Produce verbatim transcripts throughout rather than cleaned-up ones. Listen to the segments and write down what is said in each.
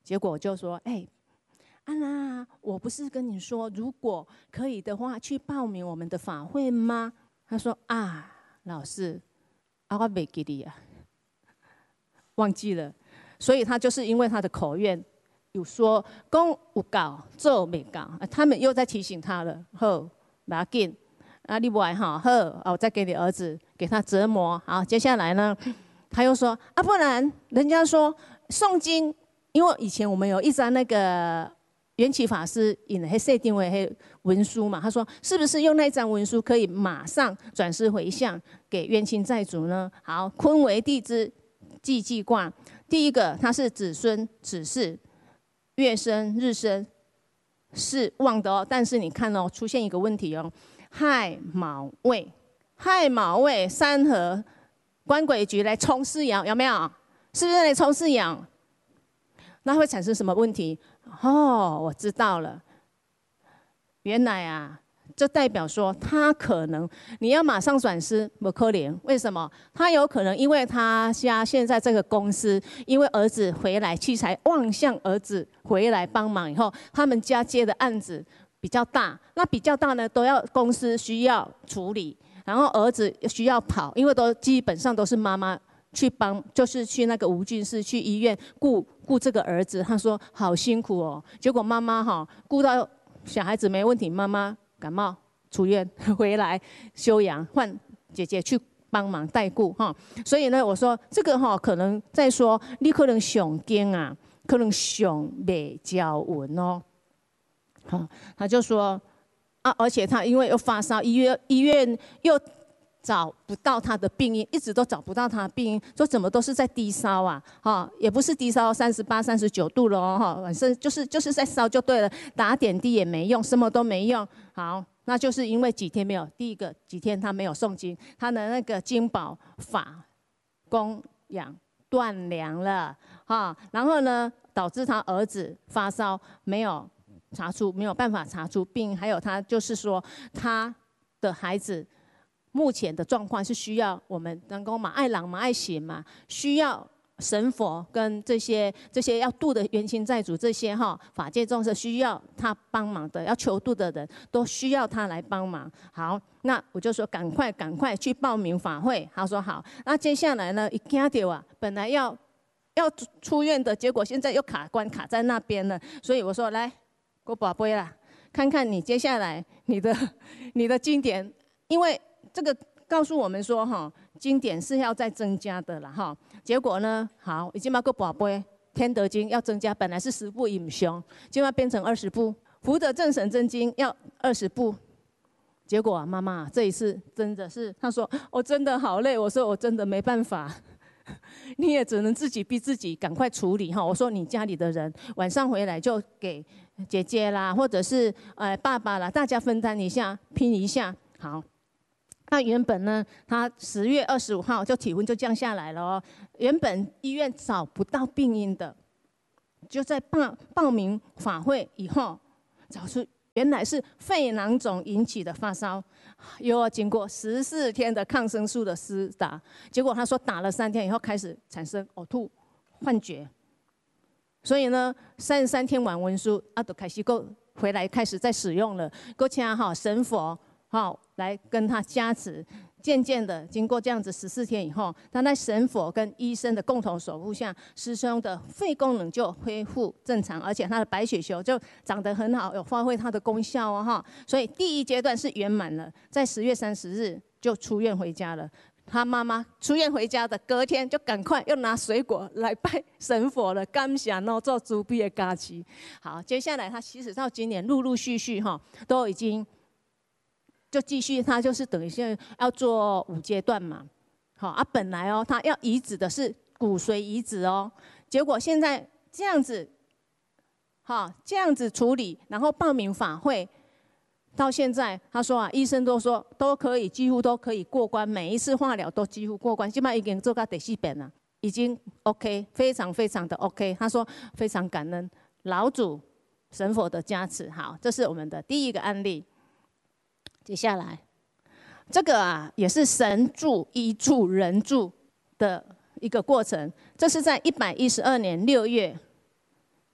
结果我就说，哎、欸，安娜，我不是跟你说，如果可以的话，去报名我们的法会吗？他说啊，老师，啊我没记得啊，忘记了。所以他就是因为他的口愿有说讲有搞做没搞，他们又在提醒他了。好，不要紧，啊你不爱哈，好，我再给你儿子，给他折磨。好，接下来呢，他又说啊，不然人家说诵经，因为以前我们有一张那个缘起法师引黑设定为黑文书嘛，他说是不是用那张文书可以马上转世回向给冤亲债主呢？好，坤为地支纪纪卦，第一个它是子孙子嗣。月生日生是旺的哦，但是你看哦，出现一个问题哦，亥卯未，亥卯未三合，官鬼局来冲四爻，有没有？是不是来冲四爻？那会产生什么问题？哦，我知道了，原来啊，就代表说他可能你要马上转师不可怜，为什么？他有可能因为他家现在这个公司，因为儿子回来器材望向儿子回来帮忙以后，他们家接的案子比较大，那比较大呢都要公司需要处理，然后儿子需要跑，因为都基本上都是妈妈去帮，就是去那个无菌室去医院顾顾这个儿子，他说好辛苦哦，结果妈妈哈顾到小孩子没问题，妈妈感冒出院回来休养，换姐姐去帮忙代顾哈。所以呢，我说这个哈可能在说你可能上经啊，可能上未交文哦。好，他就说啊，而且他因为又发烧，医院医院又找不到他的病因，一直都找不到他的病因，说怎么都是在低烧啊，哈，也不是低烧三十八、三十九度了哦，哈，反正就是就是在烧就对了，打点滴也没用，什么都没用。好，那就是因为几天没有，第一个几天他没有诵经，他的那个经宝法供养断粮了，哈，然后呢，导致他儿子发烧没有查出，没有办法查出病，还有他就是说他的孩子。目前的状况是需要我们能够马爱郎马爱行嘛，需要神佛跟这些这些要度的冤亲债主这些哈法界众生需要他帮忙的，要求度的人都需要他来帮忙。好，那我就说赶快赶快去报名法会。他说好，那接下来呢，一惊到啊，本来要要出院的，结果现在又卡关卡在那边了，所以我说来，给我宝贝啦，看看你接下来你的你的经典，因为。这个告诉我们说，哈，经典是要再增加的了，哈。结果呢，好，已经把个宝贝《天德经》要增加，本来是十部以上，就要变成二十部；《福德正神真经》要二十部。结果啊，妈妈这一次真的是，她说我真的好累，我说我真的没办法，你也只能自己逼自己赶快处理哈。我说你家里的人晚上回来就给姐姐啦，或者是呃爸爸啦，大家分担一下，拼一下，好。那原本呢，他十月二十五号就体温就降下来了哦。原本医院找不到病因的，就在报报名法会以后，找出原来是肺囊肿引起的发烧，又要经过十四天的抗生素的施打，结果他说打了三天以后开始产生呕吐、幻觉，所以呢，三十三天完文书啊，都开始够回来开始在使用了，够请哈神佛。好，来跟他加持，渐渐的经过这样子十四天以后，他在神佛跟医生的共同守护下，师兄的肺功能就恢复正常，而且他的白血球就长得很好，有发挥它的功效哦哈。所以第一阶段是圆满了，在十月三十日就出院回家了。他妈妈出院回家的隔天就赶快又拿水果来拜神佛了，感谢喏做主币的加持。好，接下来他其实到今年陆陆续续哈都已经。就继续，他就是等于现在要做五阶段嘛，好啊，本来哦，他要移植的是骨髓移植哦，结果现在这样子，好这样子处理，然后报名法会，到现在他说啊，医生都说都可以，几乎都可以过关，每一次化疗都几乎过关，现在已经做到第四遍了，已经 OK， 非常非常的 OK。他说非常感恩老祖神佛的加持。好，这是我们的第一个案例。接下来，这个啊也是神助、医助、人助的一个过程。这是在一百一十二年六月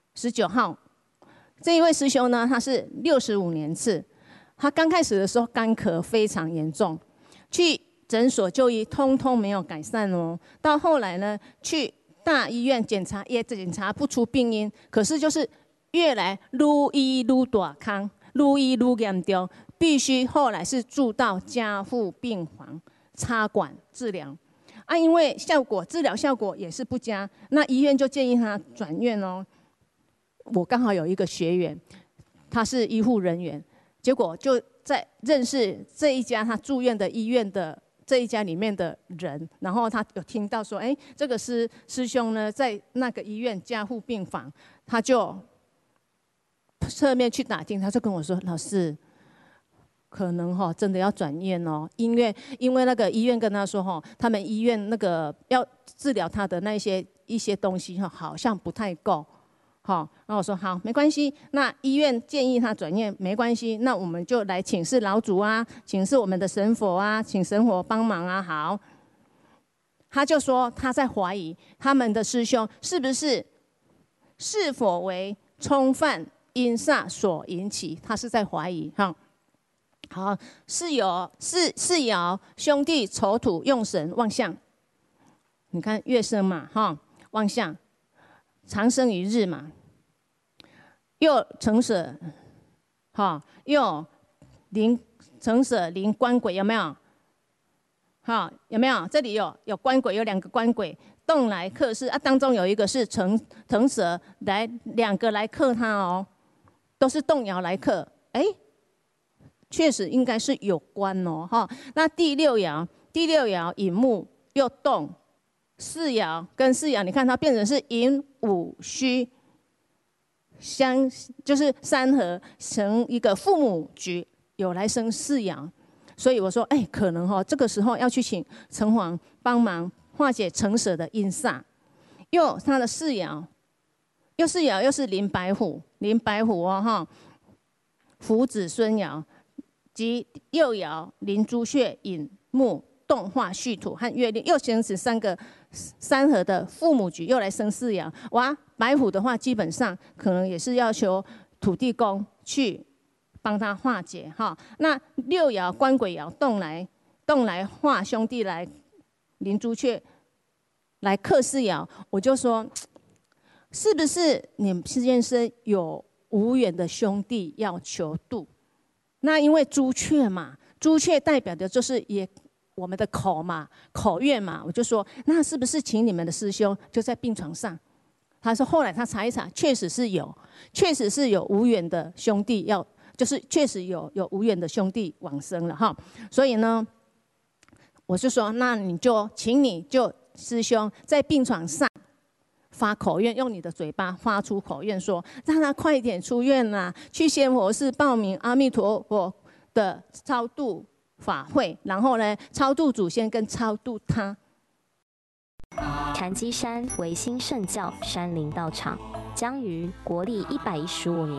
十九号，这一位师兄呢，他是六十五年次，他刚开始的时候干咳非常严重，去诊所就医，通通没有改善哦。到后来呢，去大医院检查也检查不出病因，可是就是越来愈医愈大康，愈医愈严重，必须后来是住到加护病房插管治疗。啊，因为效果治疗效果也是不佳，那医院就建议他转院哦。我刚好有一个学员，他是医护人员，结果就在认识这一家他住院的医院的这一家里面的人，然后他有听到说，哎，这个师师兄呢在那个医院加护病房，他就侧面去打听，他就跟我说，老师。可能哈、哦、真的要转院哦，因为因为那个医院跟他说哈、哦，他们医院那个要治疗他的那些一些东西哈，好像不太够，好，然后我说好，没关系，那医院建议他转院没关系，那我们就来请示老主啊，请示我们的神佛啊，请神佛帮忙啊，好，他就说他在怀疑他们的师兄是不是是否为冲犯阴煞所引起，他是在怀疑哈。好，是有是是爻兄弟丑土用神旺相，你看月生嘛，哈，旺相，长生于日嘛，又成舍，哈，又临成舍临官鬼有没有？哈，有没有？这里有有官鬼，有两个官鬼动来克事啊，当中有一个是成成舍来两个来克他哦，都是动爻来克，哎。确实应该是有关哦，哈。那第六爻，第六爻寅木又动，四爻跟四爻，你看它变成是寅午戌相，就是三合成一个父母局，有来生四爻。所以我说，哎，可能哈、哦，这个时候要去请城隍帮忙化解成舍的阴煞。又它的四爻，又四爻又是临白虎，临白虎哦，哈，福子孙爻。及右爻临朱雀寅木动化戌土和月令，又形成三个三合的父母局，又来生四爻。哇，白虎的话，基本上可能也是要求土地公去帮他化解哈。那六爻官鬼爻动来动来化兄弟来临朱雀来克四爻，我就说，是不是你们先生有无缘的兄弟要求度？那因为朱雀嘛，朱雀代表的就是也我们的口嘛，口愿嘛，我就说那是不是请你们的师兄就在病床上？他说后来他查一查，确实是有，确实是有无缘的兄弟要，就是确实有有无缘的兄弟往生了哈。所以呢，我就说那你就请你就师兄在病床上。发口愿，用你的嘴巴发出口愿说，让他快一点出院啦、啊，去仙佛寺报名阿弥陀佛的超度法会，然后呢，超度祖先跟超度他。 禅机山维新圣教山林道场，将于国历一百一十五年